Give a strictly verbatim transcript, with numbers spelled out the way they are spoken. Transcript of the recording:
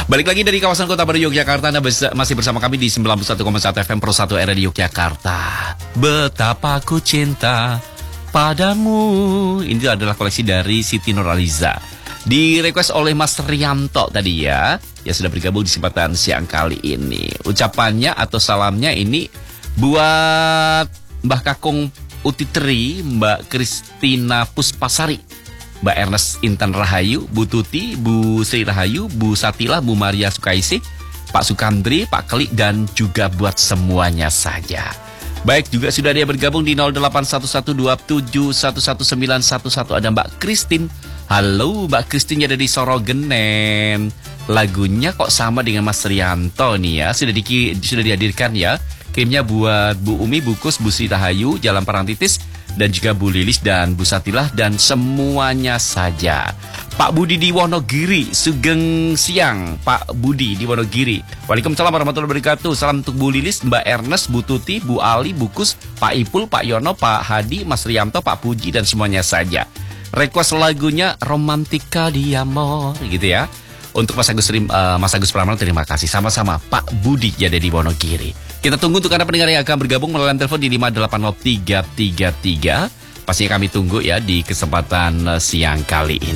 Balik lagi dari kawasan Kota Baru Yogyakarta, Anda masih bersama kami di sembilan puluh satu koma satu F M Pro satu R di Yogyakarta. Betapa ku cinta padamu. Ini adalah koleksi dari Siti Nurhaliza. Di request oleh Mas Rianto tadi ya, yang sudah bergabung di kesempatan siang kali ini. Ucapannya atau salamnya ini buat Mbah Kakung Utitri, Mbak Kristina Puspasari, Mbak Ernest Intan Rahayu, Bu Tuti, Bu Sri Rahayu, Bu Satila, Bu Maria Sukaisi, Pak Sukandri, Pak Kelik, dan juga buat semuanya saja. Baik, juga sudah dia bergabung di nol delapan satu satu dua tujuh satu satu sembilan satu satu. Ada Mbak Kristin. Halo Mbak Kristin, ada di Sorogenen. Lagunya kok sama dengan Mas Rianto nih ya. Sudah, di, sudah dihadirkan ya. Kirimnya buat Bu Umi, Bu Kus, Bu Sri Rahayu, Jalan Parangtitis, dan juga Bu Lilis dan Bu Satilah, dan semuanya saja. Pak Budi di Wonogiri, Sugeng Siang, Pak Budi di Wonogiri. Waalaikumsalam warahmatullahi wabarakatuh. Salam untuk Bu Lilis, Mbak Ernest, Bu Tuti, Bu Ali, Bu Kus, Pak Ipul, Pak Yono, Pak Hadi, Mas Rianto, Pak Puji, dan semuanya saja. Request lagunya Romantika di Amor gitu ya. Untuk Mas Agus, uh, Mas Agus Pramana, terima kasih. Sama-sama Pak Budi ya dari Wonogiri. Kita tunggu untuk Anda pendengar yang akan bergabung melalui telepon di lima delapan nol tiga tiga tiga. Pastinya kami tunggu ya di kesempatan uh, siang kali ini.